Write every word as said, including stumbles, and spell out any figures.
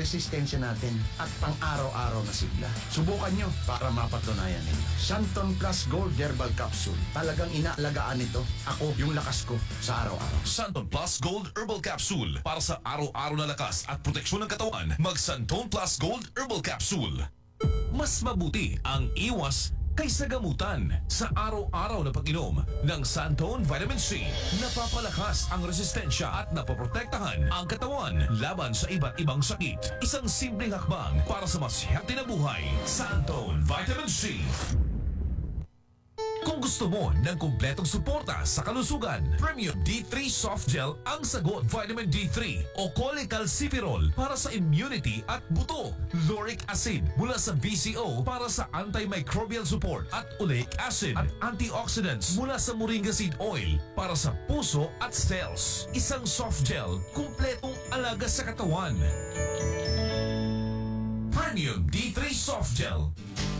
resistensya natin at pang-araw-araw na sigla. Subukan nyo para mapatunayan ninyo. Santon Plus Gold Herbal Capsule. Talagang inaalagaan nito. Ako yung lakas ko sa araw-araw. Santon Plus Gold Herbal Capsule. Para sa araw-araw na lakas at proteksyon ng katawan, mag Santon Plus Gold Herbal Capsule. Mas mabuti ang iwas kaysa gamutan. Sa araw-araw na pag-inom ng Santon Vitamin C, napapalakas ang resistensya at napoprotektahan ang katawan laban sa iba't ibang sakit. Isang simpleng hakbang para sa mas healthy na buhay. Santon Vitamin C. Kung gusto mo ng kumpletong suporta sa kalusugan, Premium D three Soft Gel ang sagot. Vitamin D three o Cholecalciferol para sa immunity at buto. Lauric acid mula sa V C O para sa antimicrobial support at oleic acid at antioxidants mula sa moringa seed oil para sa puso at cells. Isang soft gel, kumpletong alaga sa katawan. Premium D three Soft Gel.